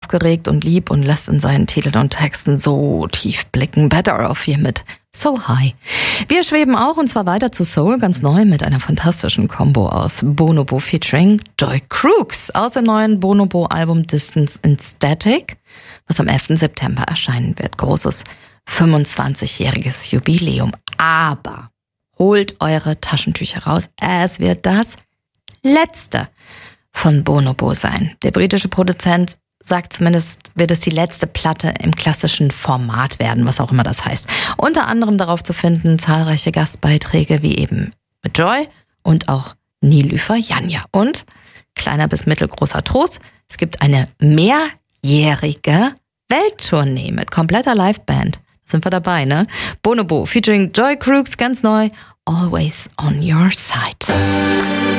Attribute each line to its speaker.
Speaker 1: aufgeregt und lieb und lässt in seinen Titeln und Texten so tief blicken. Better Off hier mit So High. Wir schweben auch und zwar weiter zu Soul, ganz neu mit einer fantastischen Combo aus Bonobo featuring Joy Crooks aus dem neuen Bonobo-Album Distance in Static, was am 11. September erscheinen wird. Großes 25-jähriges Jubiläum. Aber holt eure Taschentücher raus. Es wird das letzte von Bonobo sein. Der britische Produzent sagt zumindest, wird es die letzte Platte im klassischen Format werden, was auch immer das heißt. Unter anderem darauf zu finden zahlreiche Gastbeiträge wie eben mit Joy und auch Nilüfer Yanya. Und, kleiner bis mittelgroßer Trost, es gibt eine mehrjährige Welttournee mit kompletter Liveband. Sind wir dabei, ne? Bonobo featuring Joy Crooks, ganz neu, Always on Your Side.